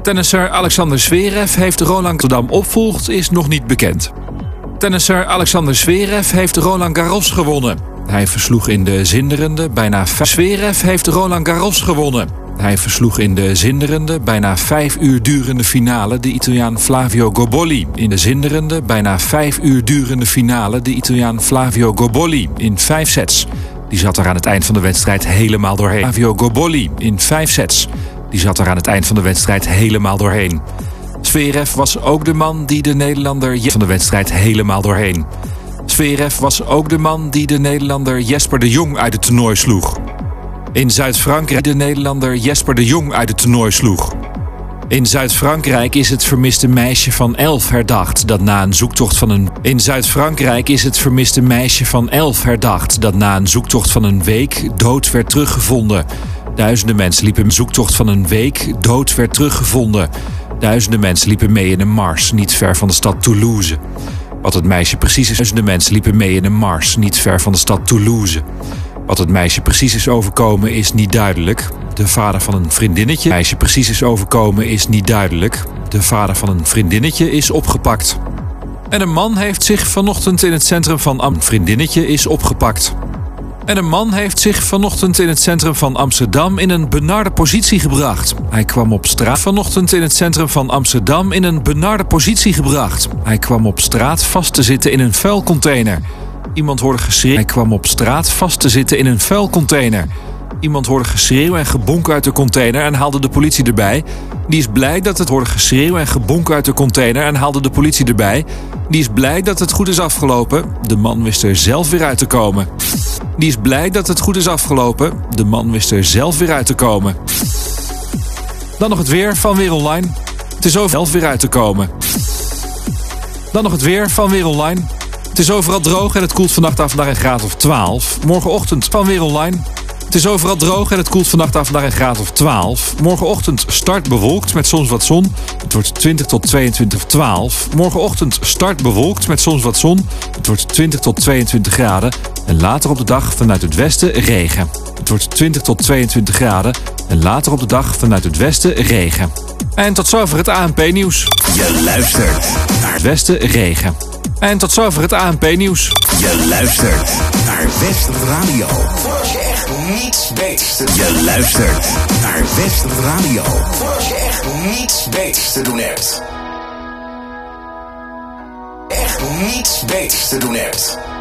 Tennisser Alexander Zverev heeft Roland Garros opvolgt is nog niet bekend. Tennisser Alexander Zverev heeft Roland Garros gewonnen. Hij versloeg in de zinderende bijna 5 uur durende finale de Italiaan Flavio Gobolli. In de zinderende bijna 5 uur durende finale de Italiaan Flavio Gobolli in 5 sets. Die zat er aan het eind van de wedstrijd helemaal doorheen. Flavio Gobolli in 5 sets. Die zat er aan het eind van de wedstrijd helemaal doorheen. Zverev was ook de man die de Nederlander van de wedstrijd helemaal doorheen. Zverev was ook de man die de Nederlander Jesper de Jong uit het toernooi sloeg. In Zuid-Frankrijk de Nederlander Jesper de Jong uit het toernooi sloeg. In Zuid-Frankrijk is het vermiste meisje van 11 herdacht dat na een zoektocht van een... In Zuid-Frankrijk is het vermiste meisje van 11 herdacht dat na een zoektocht van een week dood werd teruggevonden. Duizenden mensen liepen een zoektocht van een week dood werd teruggevonden. Duizenden mensen liepen mee in een mars niet ver van de stad Toulouse. Wat het meisje precies is... Duizenden mensen liepen mee in een mars niet ver van de stad Toulouse. Wat het meisje precies is overkomen is niet duidelijk. De vader van een vriendinnetje... meisje precies is overkomen is niet duidelijk. De vader van een vriendinnetje is opgepakt. En een man heeft zich vanochtend in het centrum van Amsterdam... vriendinnetje is opgepakt. En een man heeft zich vanochtend in het centrum van Amsterdam in een benarde positie gebracht. Hij kwam op straat vanochtend in het centrum van Amsterdam in een benarde positie gebracht. Hij kwam op straat vast te zitten in een vuilcontainer. Iemand hoorde geschreeuw. Hij kwam op straat vast te zitten in een vuilcontainer. Iemand hoorde geschreeuw en gebonk uit de container en haalde de politie erbij. Die is blij dat het hoorde geschreeuw en gebonk uit de container en haalde de politie erbij. Die is blij dat het goed is afgelopen. De man wist er zelf weer uit te komen. Die is blij dat het goed is afgelopen. De man wist er zelf weer uit te komen. Dan nog het weer van Weer Online. Het is overal zelf weer uit te komen. Dan nog het weer van Weer Online. Het is overal droog en het koelt vannacht af naar een graad of 12. Morgenochtend van Weer Online. Het is overal droog en het koelt vannacht af naar een graad of 12. Morgenochtend start bewolkt met soms wat zon. Het wordt 20 tot 22 of 12. Morgenochtend start bewolkt met soms wat zon. Het wordt 20 tot 22 graden. En later op de dag vanuit het westen regen. Het wordt 20 tot 22 graden. En later op de dag vanuit het westen regen. En tot zover het ANP-nieuws. Je luistert naar het westen regen. En tot zover het ANP-nieuws. Je luistert naar West Radio. Voor als je echt niets beters te doen. Je luistert naar West Radio. Voor als je echt niets beters te doen hebt. Echt niets beters te doen hebt.